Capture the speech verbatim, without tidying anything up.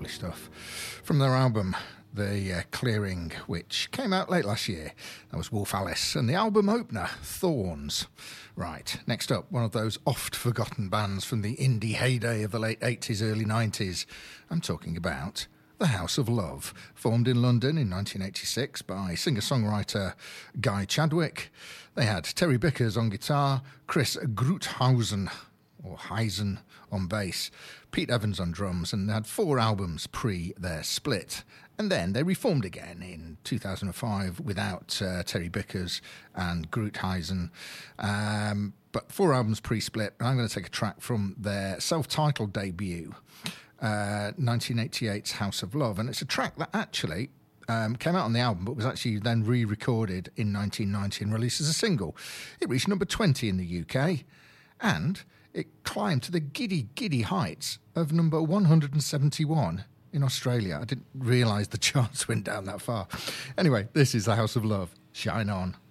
lovely stuff. From their album, The uh, Clearing, which came out late last year. That was Wolf Alice. And the album opener, Thorns. Right, next up, one of those oft-forgotten bands from the indie heyday of the late eighties, early nineties. I'm talking about The House of Love, formed in London in nineteen eighty-six by singer-songwriter Guy Chadwick. They had Terry Bickers on guitar, Chris Gruthausen, or Heisen, on bass, Pete Evans on drums, and they had four albums pre their split. And then they reformed again in two thousand five without uh, Terry Bickers and Gruthausen. Um, but four albums pre-split, and I'm going to take a track from their self-titled debut, uh, nineteen eighty-eight's House of Love. And it's a track that actually um, came out on the album, but was actually then re-recorded in nineteen ninety and released as a single. It reached number twenty in the U K, and it climbed to the giddy, giddy heights of number one hundred seventy-one in Australia. I didn't realise the charts went down that far. Anyway, this is The House of Love. Shine on.